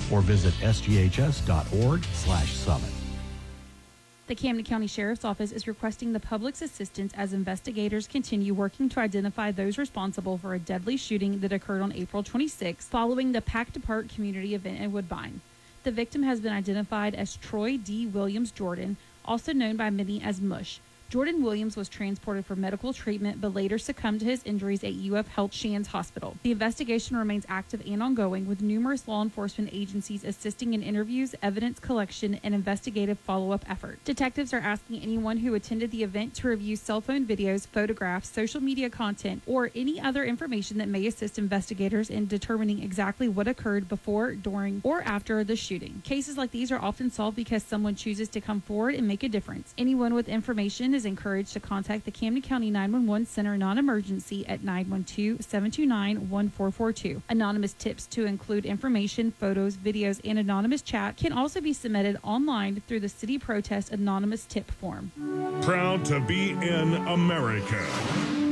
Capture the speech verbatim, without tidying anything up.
or visit s g h s dot org slash summit. The Camden County Sheriff's Office is requesting the public's assistance as investigators continue working to identify those responsible for a deadly shooting that occurred on April twenty-sixth following the Packed Apart community event in Woodbine. The victim has been identified as Troy D. Williams Jordan, also known by many as Mush. Jordan Williams was transported for medical treatment but later succumbed to his injuries at U F Health Shands Hospital. The investigation remains active and ongoing, with numerous law enforcement agencies assisting in interviews, evidence collection, and investigative follow-up efforts. Detectives are asking anyone who attended the event to review cell phone videos, photographs, social media content, or any other information that may assist investigators in determining exactly what occurred before, during, or after the shooting. Cases like these are often solved because someone chooses to come forward and make a difference. Anyone with information is encouraged to contact the Camden County nine one one Center non-emergency at nine one two, seven two nine, one four four two. Anonymous tips, to include information, photos, videos, and anonymous chat, can also be submitted online through the City Protest Anonymous Tip form. Proud to be in America.